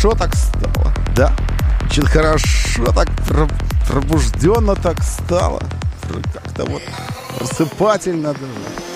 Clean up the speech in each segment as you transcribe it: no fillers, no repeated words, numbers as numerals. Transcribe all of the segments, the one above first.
хорошо так стало, да? Очень хорошо так пробужденно так стало. Как-то вот просыпательно даже.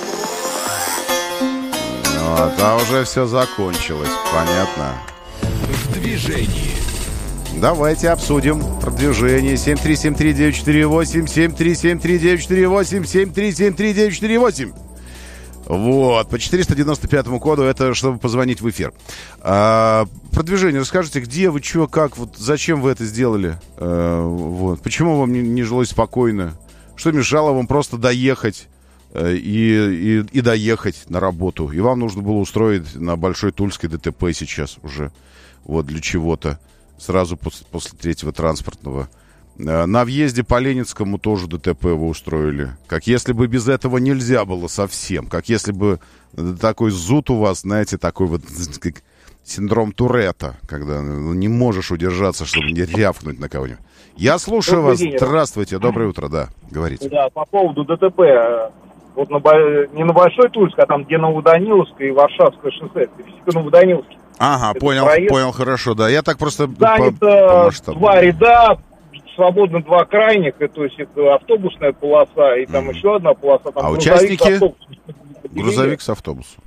Вот, а уже все закончилось, понятно. В движении. Давайте обсудим продвижение. 7373948, 7373948, 7373948. Вот, по 495 коду, это чтобы позвонить в эфир. Продвижение, расскажите, где вы, что, как, вот зачем вы это сделали? Вот, почему вам не жилось спокойно? Что мешало вам просто доехать и доехать на работу? И вам нужно было устроить на Большой Тульской ДТП сейчас уже, вот, для чего-то, сразу после третьего транспортного. На въезде по Ленинскому тоже ДТП вы устроили. Как если бы без этого нельзя было совсем. Как если бы такой зуд у вас, знаете, такой вот как синдром Туретта, когда не можешь удержаться, чтобы не рявкнуть на кого-нибудь. Я слушаю вас. Здравствуйте. Доброе утро, да. Говорите. Да, по поводу ДТП. Вот не на Большой Тульской, а там, где Новоданиловская и Варшавское шоссе. Физика Новоданиловский. Ага, это понял, проезд. понял, хорошо, да. Я так просто Занято два ряда, свободно два крайних, то есть это автобусная полоса, и там еще одна полоса. Там участники? Грузовик с автобусом.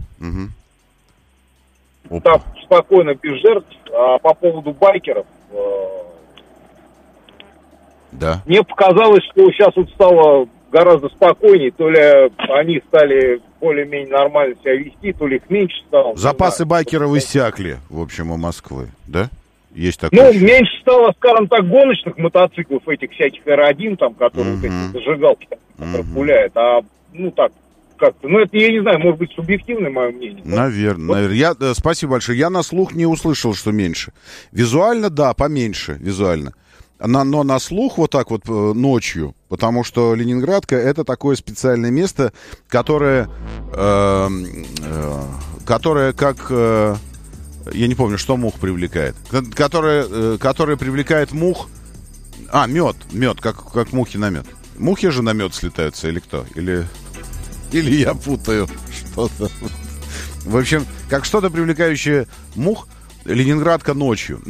Там спокойно, без жертв. А по поводу байкеров, да. Мне показалось, что сейчас вот стало гораздо спокойнее, то ли они стали более-менее нормально себя вести, то ли их меньше стало. Запасы байкеров иссякли, в общем, у Москвы, да? Есть такое. Ну, меньше стало, скажем так, гоночных мотоциклов, этих всяких R1, там, которые вот эти зажигалки, которые пуляют, а, ну, так, как-то, ну, это, я не знаю, может быть, субъективное мое мнение. Наверное. Спасибо большое. Я на слух не услышал, что меньше. Визуально, да, поменьше, визуально. Но на слух вот так вот ночью, потому что Ленинградка — это такое специальное место, которое как... я не помню, что мух привлекает. Которое привлекает мух... мед, как мухи на мед. Мухи же на мед слетаются или кто? Или я путаю что-то. В общем, как что-то привлекающее мух, Ленинградка ночью.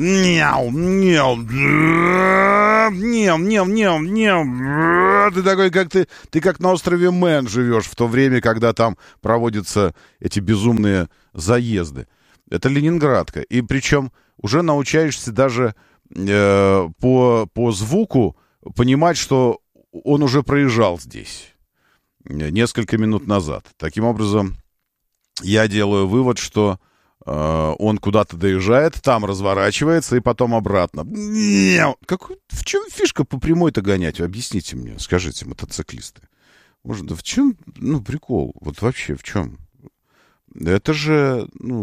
Ты такой, как ты как на острове Мэн живешь в то время, когда там проводятся эти безумные заезды. Это Ленинградка. И причем уже научаешься даже по звуку понимать, что он уже проезжал здесь несколько минут назад. Таким образом, я делаю вывод, что он куда-то доезжает, там разворачивается и потом обратно. В чем фишка по прямой-то гонять? Объясните мне, скажите, мотоциклисты. Может, в чем, прикол? Вот вообще в чем? Это же,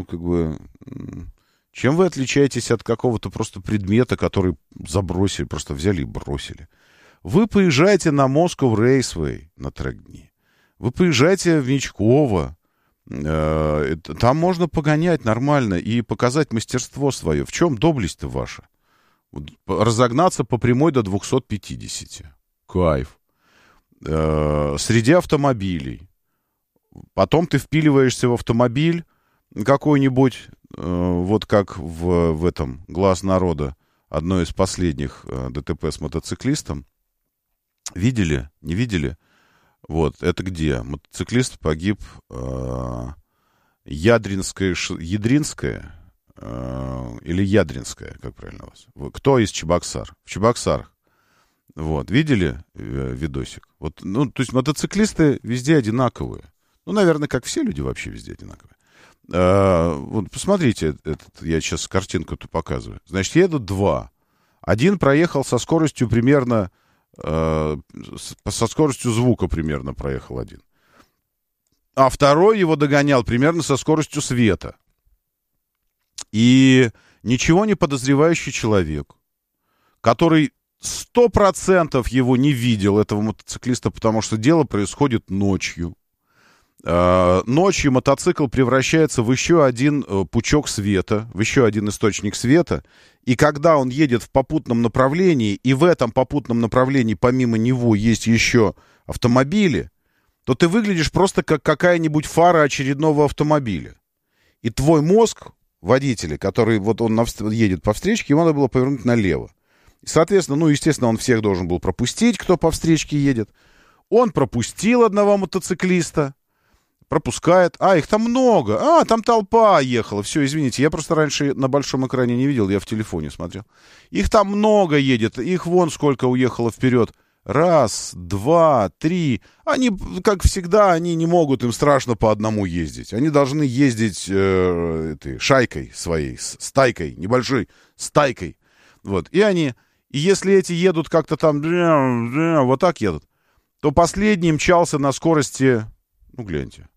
чем вы отличаетесь от какого-то просто предмета, который забросили, просто взяли и бросили? Вы поезжаете на Moscow Raceway на трек-дни. Вы поезжаете в Мечково. Там можно погонять нормально и показать мастерство свое. В чем доблесть-то ваша? Разогнаться по прямой до 250. Кайф. Среди автомобилей. Потом ты впиливаешься в автомобиль какой-нибудь, вот как в этом «Глаз народа», одно из последних ДТП с мотоциклистом. Видели? Не видели? Вот, это где? Мотоциклист погиб Ядринская или Ядринская, как правильно у вас? Кто из Чебоксар? В Чебоксарах. Вот, видели видосик? Вот, то есть мотоциклисты везде одинаковые. Наверное, как все люди вообще везде одинаковые. Вот, посмотрите, я сейчас картинку-то показываю. Значит, едут два. Один проехал со скоростью примерно... со скоростью звука примерно проехал один. А второй его догонял примерно со скоростью света. И ничего не подозревающий человек, который 100% его не видел, этого мотоциклиста, потому что дело происходит ночью. Ночью мотоцикл превращается в еще один пучок света, в еще один источник света. И когда он едет в попутном направлении, и в этом попутном направлении помимо него есть еще автомобили, то ты выглядишь просто как какая-нибудь фара очередного автомобиля. И твой мозг водителя, который вот он едет по встречке, ему надо было повернуть налево. И, соответственно, ну, естественно, он всех должен был пропустить, кто по встречке едет. Он пропустил одного мотоциклиста, пропускает. Их там много. Там толпа ехала. Все, извините, я просто раньше на большом экране не видел, я в телефоне смотрел. Их там много едет, их вон сколько уехало вперед. 1, 2, 3. Они, как всегда, они не могут, им страшно по одному ездить. Они должны ездить шайкой своей, стайкой, небольшой стайкой. Вот, и если эти едут как-то там, вот так едут, то последний мчался на скорости, ну, гляньте,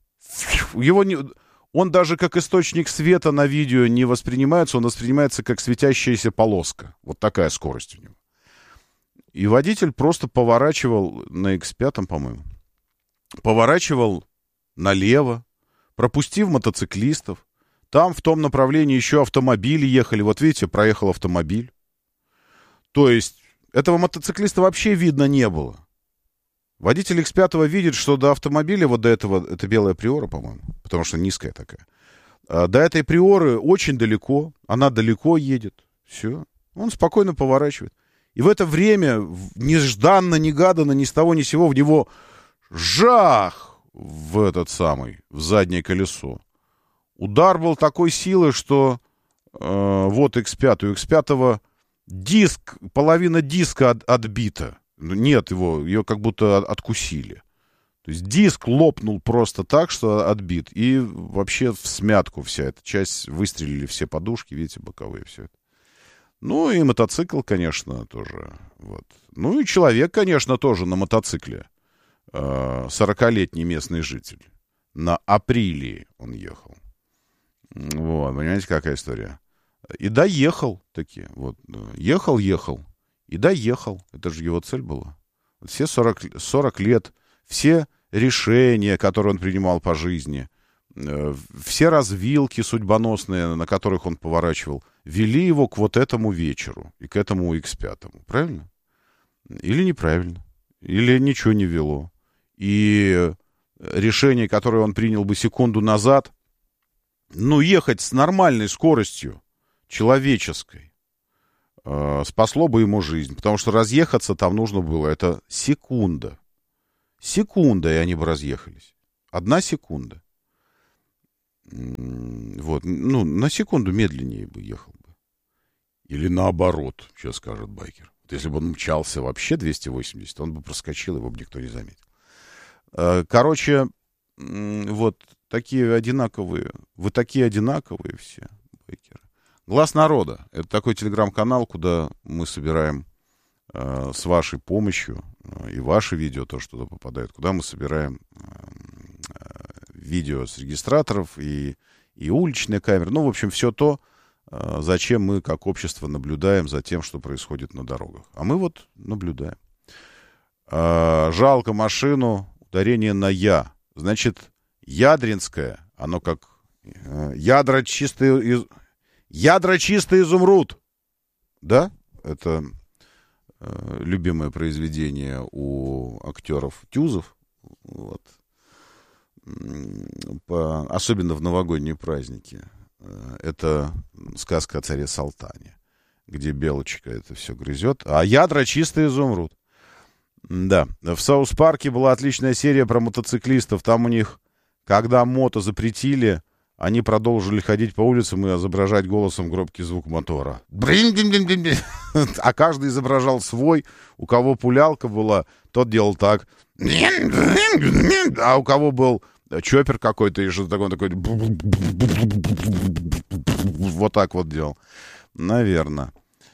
он даже как источник света на видео не воспринимается, он воспринимается как светящаяся полоска. Вот такая скорость у него. И водитель просто поворачивал на X5, по-моему, поворачивал налево, пропустив мотоциклистов. Там в том направлении еще автомобили ехали. Вот видите, проехал автомобиль. То есть этого мотоциклиста вообще видно не было. Водитель X5 видит, что до автомобиля, вот до этого, это белая Приора, по-моему, потому что низкая такая. До этой Приоры очень далеко, она далеко едет. Все, он спокойно поворачивает. И в это время, нежданно-негаданно, ни с того ни с сего, в него жах в заднее колесо. Удар был такой силы, что вот X5, у X5 половина диска отбита. Нет ее как будто откусили. То есть диск лопнул просто так, что отбит. И вообще в смятку вся эта часть, выстрелили все подушки, видите, боковые, все это. Ну и мотоцикл, конечно, тоже. Вот. Ну и человек, конечно, тоже на мотоцикле. 40-летний местный житель. На Априлии он ехал. Вот, понимаете, какая история? И доехал таки. Вот, ехал. И доехал. Это же его цель была. Все 40 лет, все решения, которые он принимал по жизни, все развилки судьбоносные, на которых он поворачивал, вели его к вот этому вечеру и к этому X5. Правильно? Или неправильно? Или ничего не вело? И решение, которое он принял бы секунду назад, ехать с нормальной скоростью, человеческой, спасло бы ему жизнь. Потому что разъехаться там нужно было. Это секунда. Секунда, и они бы разъехались. 1 секунда. Вот. На секунду медленнее бы ехал бы. Или наоборот, сейчас скажет байкер. Вот если бы он мчался вообще 280, он бы проскочил, его бы никто не заметил. Короче, вот такие одинаковые. Вы такие одинаковые все, байкеры. «Глаз народа» — это такой телеграм-канал, куда мы собираем с вашей помощью, и ваши видео тоже туда попадают, куда мы собираем видео с регистраторов и уличные камеры. Ну, в общем, все то, зачем мы, как общество, наблюдаем за тем, что происходит на дорогах. А мы вот наблюдаем. Жалко машину, ударение на «я». Значит, Ядринская, оно как ядра чистый изумруд. Да? Это любимое произведение у актеров Тюзов. Вот. Особенно в новогодние праздники. Это сказка о царе Салтане, где белочка это все грызет. А ядра чистый изумруд. Да. В Саус-парке была отличная серия про мотоциклистов. Там у них, когда мото запретили, они продолжили ходить по улицам и изображать голосом громкий звук мотора. А каждый изображал свой. У кого пулялка была, тот делал так. А у кого был чоппер какой-то, и что-то такое, вот так вот делал. Наверное.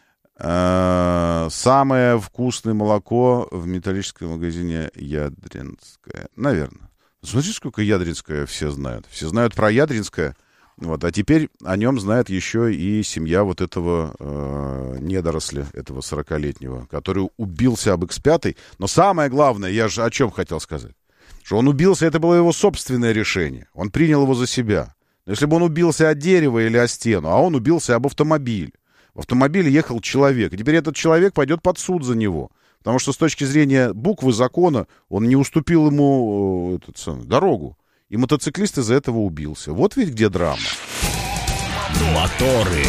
Самое вкусное молоко в металлическом магазине Ядринское. Наверное. Смотри, сколько Ядринское все знают. Все знают про Ядринское. Вот. А теперь о нем знает еще и семья вот этого недоросля, этого 40-летнего, который убился об X5. Но самое главное, я же о чем хотел сказать. Что он убился, это было его собственное решение. Он принял его за себя. Но если бы он убился о дерево или о стену, а он убился об автомобиль. В автомобиле ехал человек. И теперь этот человек пойдет под суд за него. Потому что с точки зрения буквы закона он не уступил ему дорогу. И мотоциклист из-за этого убился. Вот ведь где драма. Моторы.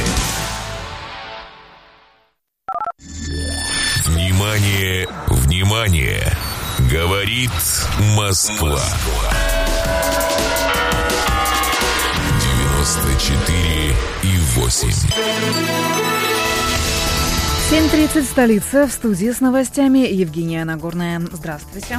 Внимание, внимание! Говорит Москва. 94,8. 7:30, столица. В студии с новостями Евгения Нагорная. Здравствуйте.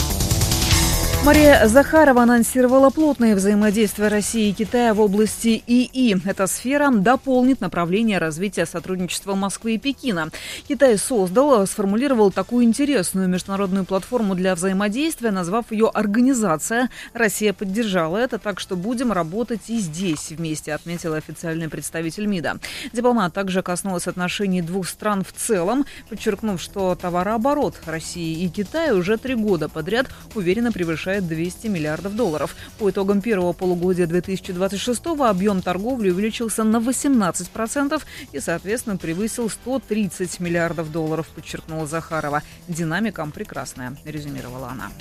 Мария Захарова анонсировала плотное взаимодействие России и Китая в области ИИ. Эта сфера дополнит направление развития сотрудничества Москвы и Пекина. Китай сформулировал такую интересную международную платформу для взаимодействия, назвав ее «Организация». Россия поддержала это, так что будем работать и здесь вместе, отметила официальный представитель МИДа. Дипломат также коснулась отношений двух стран в целом, подчеркнув, что товарооборот России и Китая уже 3 года подряд уверенно превышает $200 миллиардов. По итогам первого полугодия 2026-го объем торговли увеличился на 18% и, соответственно, превысил $130 миллиардов, подчеркнула Захарова. Динамика прекрасная, резюмировала она.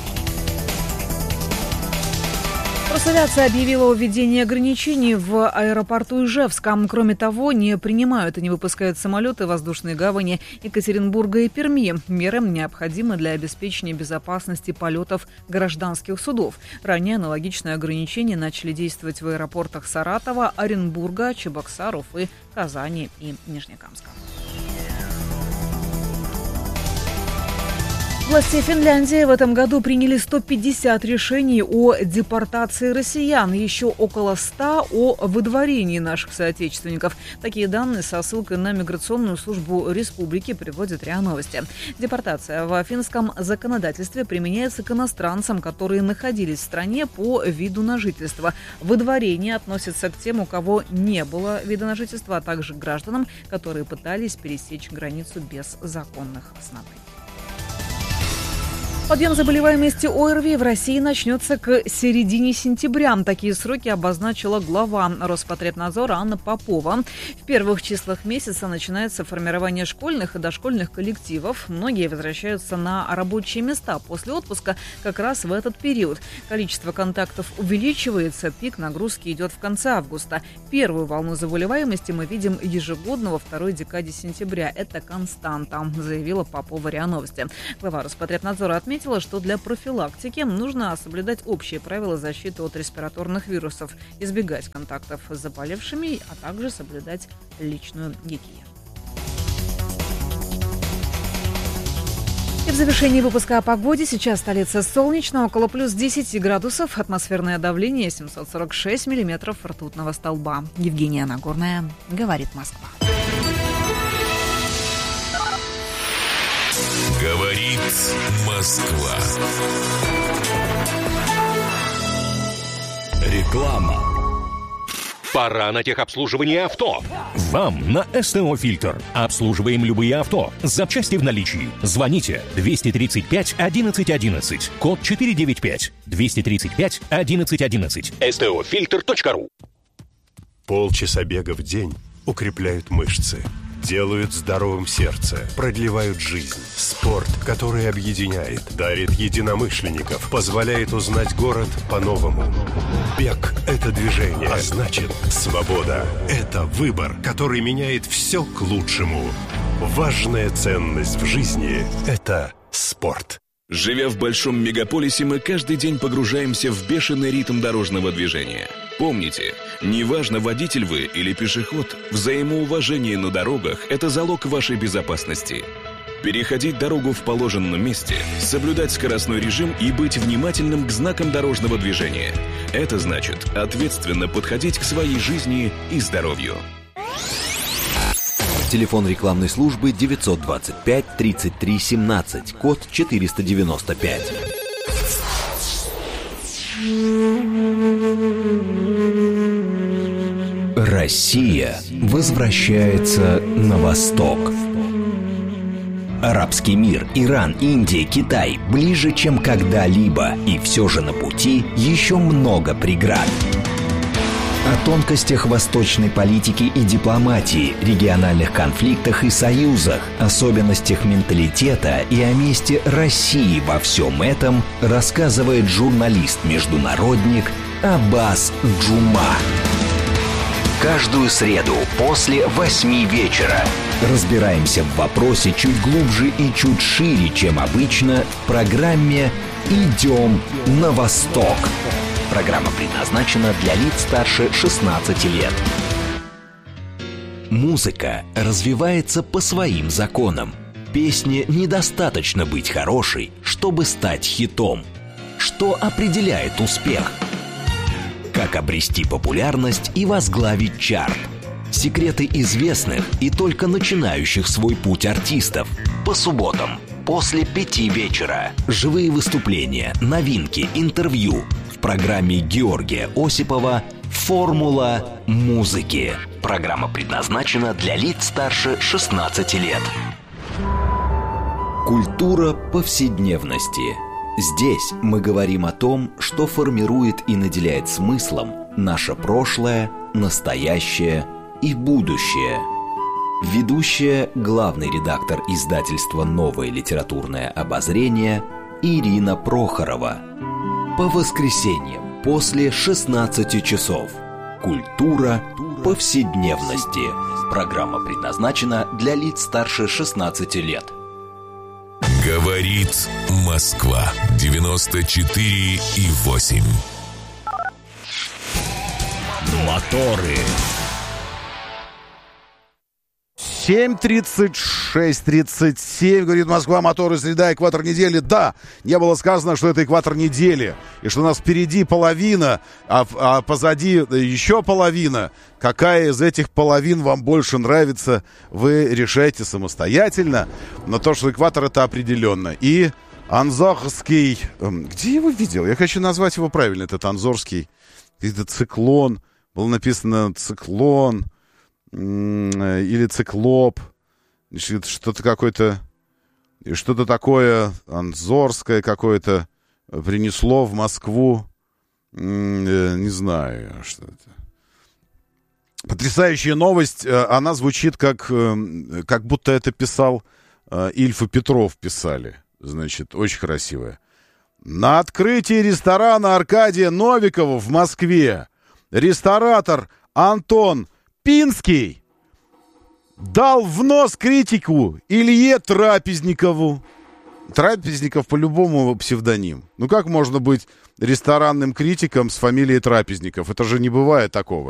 Росавиация объявила о введении ограничений в аэропорту Ижевска. Кроме того, не принимают и не выпускают самолеты в воздушные гавани Екатеринбурга и Перми. Меры необходимы для обеспечения безопасности полетов гражданских судов. Ранее аналогичные ограничения начали действовать в аэропортах Саратова, Оренбурга, Чебоксар, Уфы, Казани и Нижнекамска. Власти Финляндии в этом году приняли 150 решений о депортации россиян, еще около 100 о выдворении наших соотечественников. Такие данные со ссылкой на миграционную службу республики приводит РИА Новости. Депортация в финском законодательстве применяется к иностранцам, которые находились в стране по виду на жительство. Выдворение относится к тем, у кого не было вида на жительство, а также к гражданам, которые пытались пересечь границу без законных оснований. Подъем заболеваемости ОРВИ в России начнется к середине сентября. Такие сроки обозначила глава Роспотребнадзора Анна Попова. В первых числах месяца начинается формирование школьных и дошкольных коллективов. Многие возвращаются на рабочие места после отпуска как раз в этот период. Количество контактов увеличивается, пик нагрузки идет в конце августа. Первую волну заболеваемости мы видим ежегодно во второй декаде сентября. Это константа, заявила Попова РИА Новости. Глава Роспотребнадзора отметила, что для профилактики нужно соблюдать общие правила защиты от респираторных вирусов, избегать контактов с заболевшими, а также соблюдать личную гигиену. И в завершении выпуска о погоде. Сейчас столица солнечно, около плюс 10 градусов, атмосферное давление 746 миллиметров ртутного столба. Евгения Нагорная, говорит Москва. Говорит Москва. Реклама. Пора на техобслуживание авто. Вам на СТО «Фильтр». Обслуживаем любые авто. Запчасти в наличии. Звоните 235 11 11. Код 495. 235 11 11. STOFilter.ru. Полчаса бега в день укрепляют мышцы, делают здоровым сердце, продлевают жизнь. Спорт, который объединяет, дарит единомышленников, позволяет узнать город по-новому. Бег – это движение, а значит, свобода – это выбор, который меняет все к лучшему. Важная ценность в жизни – это спорт. Живя в большом мегаполисе, мы каждый день погружаемся в бешеный ритм дорожного движения. Помните, неважно, водитель вы или пешеход, взаимоуважение на дорогах – это залог вашей безопасности. Переходить дорогу в положенном месте, соблюдать скоростной режим и быть внимательным к знакам дорожного движения – это значит ответственно подходить к своей жизни и здоровью. Телефон рекламной службы 925 33 17, код 495. Россия возвращается на восток. Арабский мир, Иран, Индия, Китай ближе, чем когда-либо. И все же на пути еще много преград. О тонкостях восточной политики и дипломатии, региональных конфликтах и союзах, особенностях менталитета и о месте России во всем этом рассказывает журналист-международник Аббас Джума. Каждую среду после 8 вечера. Разбираемся в вопросе чуть глубже и чуть шире, чем обычно, в программе «Идем на восток». Программа предназначена для лиц старше 16 лет. Музыка развивается по своим законам. Песне недостаточно быть хорошей, чтобы стать хитом. Что определяет успех? Как обрести популярность и возглавить чарт? Секреты известных и только начинающих свой путь артистов. По субботам после 5 вечера. Живые выступления, новинки, интервью. В программе Георгия Осипова «Формула музыки». Программа предназначена для лиц старше 16 лет. Культура повседневности. Здесь мы говорим о том, что формирует и наделяет смыслом наше прошлое, настоящее и будущее. Ведущая, главный редактор издательства «Новое литературное обозрение» Ирина Прохорова. По воскресеньям после 16 часов. Культура повседневности. Программа предназначена для лиц старше 16 лет. Говорит Москва 94,8. Моторы. 7:36:37, говорит Москва, моторы, среда, экватор недели. Да, не было сказано, что это экватор недели, и что у нас впереди половина, а позади еще половина. Какая из этих половин вам больше нравится, вы решайте самостоятельно. Но то, что экватор, это определенно. И Анзорский... Где я его видел? Я хочу назвать его правильно, этот Анзорский. Это циклон. Было написано циклон. Или циклоп, что-то какое-то, что-то такое анзорское какое-то принесло в Москву, не знаю, что это. Потрясающая новость, она звучит как будто это писал Ильф и Петров писали, значит, очень красивая. На открытии ресторана Аркадия Новикова в Москве ресторатор Антон Пинский дал в нос критику Илье Трапезникову. Трапезников по-любому псевдоним. Ну как можно быть ресторанным критиком с фамилией Трапезников? Это же не бывает такого.